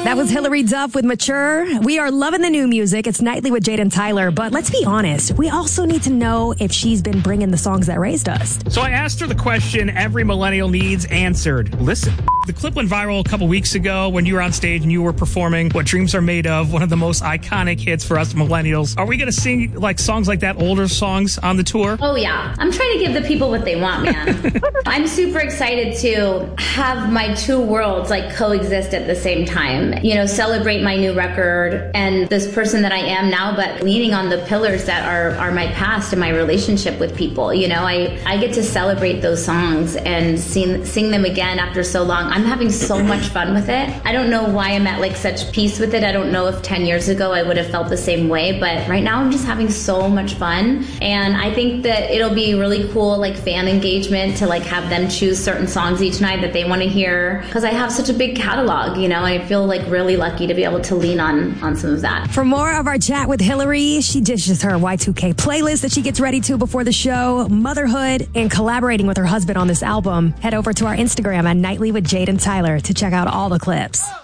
That was Hilary Duff with Mature. We are loving the new music. It's Nightly with Jade and Tyler. But let's be honest, we also need to know if she's been bringing the songs that raised us. So I asked her the question every millennial needs answered. Listen. The clip went viral a couple weeks ago when you were on stage and you were performing What Dreams Are Made Of, one of the most iconic hits for us millennials. Are we going to sing like songs like that, older songs on the tour? Oh, yeah. I'm trying to give the people what they want, man. I'm super excited to have my two worlds like coexist at the same time. You know, celebrate my new record and this person that I am now, but leaning on the pillars that are my past and my relationship with people. You know, I get to celebrate those songs and sing them again after so long. I'm having so much fun with it. I don't know why I'm at like such peace with it. I don't know if 10 years ago I would have felt the same way, but right now I'm just having so much fun. And I think that it'll be really cool, like fan engagement, to like have them choose certain songs each night that they want to hear. Because I have such a big catalog, you know, I feel like really lucky to be able to lean on some of that. For more of our chat with Hilary, she dishes her Y2K playlist that she gets ready to before the show, motherhood, and collaborating with her husband on this album. Head over to our Instagram at Nightly with Jade and Tyler to check out all the clips.